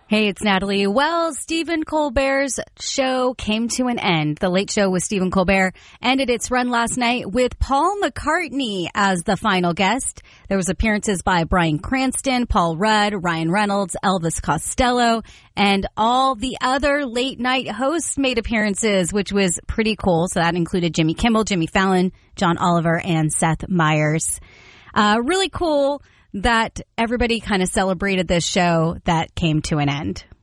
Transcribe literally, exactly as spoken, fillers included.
Hey, it's Natalie. Well, Stephen Colbert's show came to an end. The Late Show with Stephen Colbert ended its run last night with Paul McCartney as the final guest. There was appearances by Bryan Cranston, Paul Rudd, Ryan Reynolds, Elvis Costello, and all the other late night hosts made appearances, which was pretty cool. So that included Jimmy Kimmel, Jimmy Fallon, John Oliver, and Seth Meyers. Uh, really cool that everybody kind of celebrated this show that came to an end.